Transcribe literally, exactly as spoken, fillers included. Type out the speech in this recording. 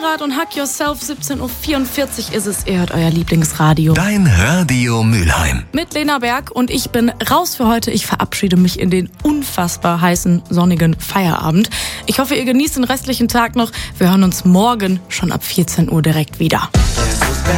Konrad und Hack Yourself, siebzehn Uhr vierundvierzig ist es. Ihr hört euer Lieblingsradio. Dein Radio Mülheim. Mit Lena Berg und ich bin raus für heute. Ich verabschiede mich in den unfassbar heißen, sonnigen Feierabend. Ich hoffe, ihr genießt den restlichen Tag noch. Wir hören uns morgen schon ab vierzehn Uhr direkt wieder.